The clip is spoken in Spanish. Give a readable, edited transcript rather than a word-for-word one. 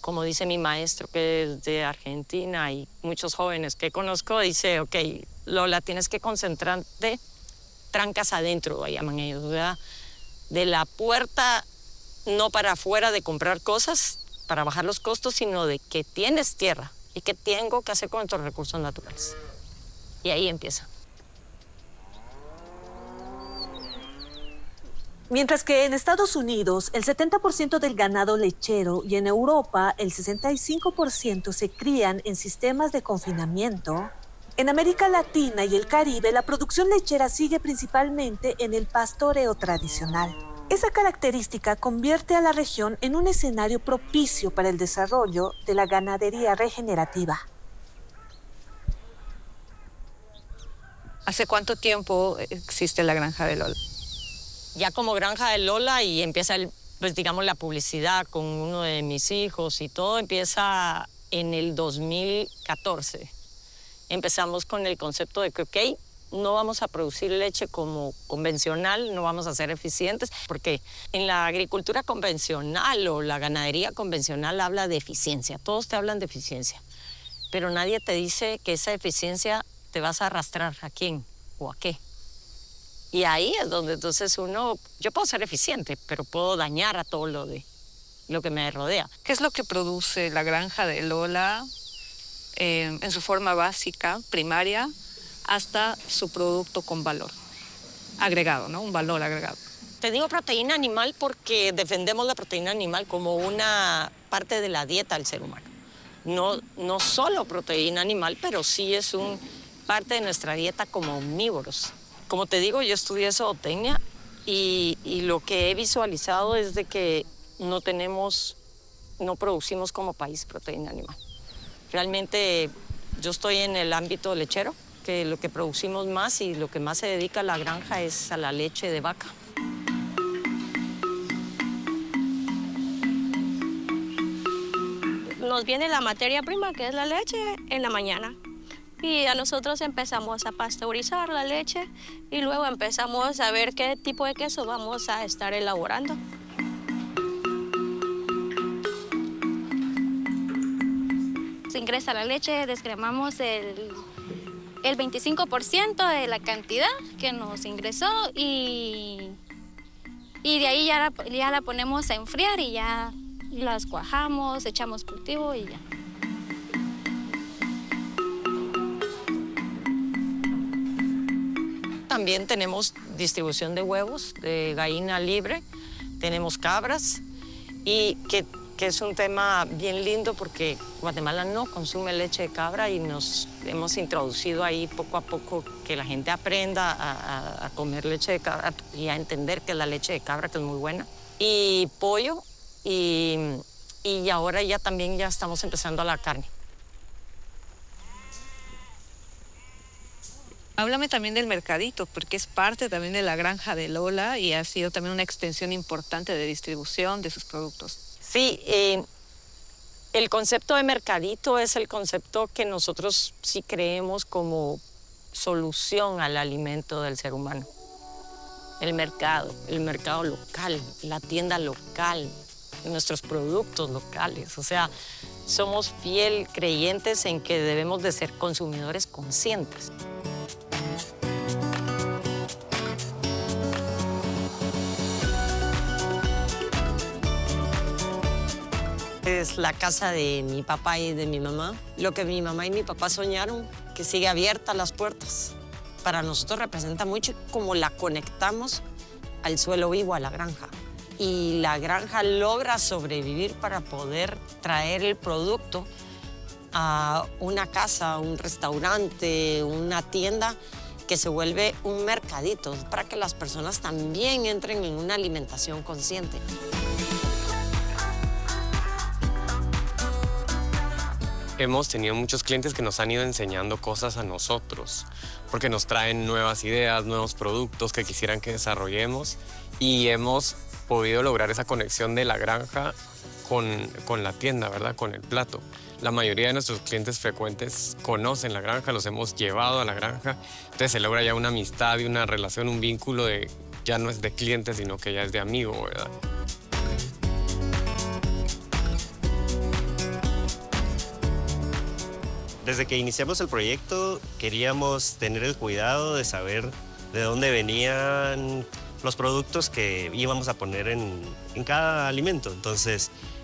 como dice mi maestro, que es de Argentina, y muchos jóvenes que conozco, dice, ok, Lola, tienes que concentrarte, trancas adentro, llaman ellos, ¿verdad? De la puerta, no para afuera de comprar cosas, para bajar los costos, sino de que tienes tierra y qué tengo que hacer con estos recursos naturales. Y ahí empieza. Mientras que en Estados Unidos el 70% del ganado lechero y en Europa el 65% se crían en sistemas de confinamiento, en América Latina y el Caribe la producción lechera sigue principalmente en el pastoreo tradicional. Esa característica convierte a la región en un escenario propicio para el desarrollo de la ganadería regenerativa. ¿Hace cuánto tiempo existe la Granja de Lola? Ya como Granja de Lola y empieza, pues digamos, la publicidad con uno de mis hijos y todo empieza en el 2014. Empezamos con el concepto de que, ok, no vamos a producir leche como convencional, no vamos a ser eficientes, porque en la agricultura convencional o la ganadería convencional habla de eficiencia, todos te hablan de eficiencia, pero nadie te dice que esa eficiencia te vas a arrastrar a quién o a qué. Y ahí es donde entonces yo puedo ser eficiente, pero puedo dañar a todo lo que me rodea. ¿Qué es lo que produce la Granja de Lola en su forma básica, primaria, hasta su producto con valor agregado, ¿no? Un valor agregado. Te digo proteína animal porque defendemos la proteína animal como una parte de la dieta del ser humano. No solo proteína animal, pero sí es parte de nuestra dieta como omnívoros. Como te digo, yo estudié zootecnia y lo que he visualizado es de que no producimos como país proteína animal. Realmente yo estoy en el ámbito lechero, que lo que producimos más y lo que más se dedica a la granja es a la leche de vaca. Nos viene la materia prima, que es la leche, en la mañana. Y a nosotros empezamos a pasteurizar la leche y luego empezamos a ver qué tipo de queso vamos a estar elaborando. Se ingresa la leche, descremamos el 25% de la cantidad que nos ingresó y de ahí ya la ponemos a enfriar y ya las cuajamos, echamos cultivo y ya. También tenemos distribución de huevos, de gallina libre, tenemos cabras y que es un tema bien lindo porque Guatemala no consume leche de cabra y nos hemos introducido ahí poco a poco que la gente aprenda a comer leche de cabra y a entender que es la leche de cabra, que es muy buena. Y pollo y ahora ya también ya estamos empezando a la carne. Háblame también del mercadito, porque es parte también de la Granja de Lola y ha sido también una extensión importante de distribución de sus productos. Sí, el concepto de mercadito es el concepto que nosotros sí creemos como solución al alimento del ser humano. El mercado local, la tienda local, nuestros productos locales. O sea, somos fiel creyentes en que debemos de ser consumidores conscientes. Es la casa de mi papá y de mi mamá. Lo que mi mamá y mi papá soñaron, que sigue abierta las puertas. Para nosotros representa mucho como la conectamos al suelo vivo, a la granja. Y la granja logra sobrevivir para poder traer el producto a una casa, un restaurante, una tienda que se vuelve un mercadito para que las personas también entren en una alimentación consciente. Hemos tenido muchos clientes que nos han ido enseñando cosas a nosotros, porque nos traen nuevas ideas, nuevos productos que quisieran que desarrollemos y hemos podido lograr esa conexión de la granja con la tienda, ¿verdad? Con el plato. La mayoría de nuestros clientes frecuentes conocen la granja, los hemos llevado a la granja, entonces se logra ya una amistad y una relación, un vínculo de ya no es de cliente, sino que ya es de amigo, ¿verdad? Desde que iniciamos el proyecto queríamos tener el cuidado de saber de dónde venían los productos que íbamos a poner en cada alimento. Entonces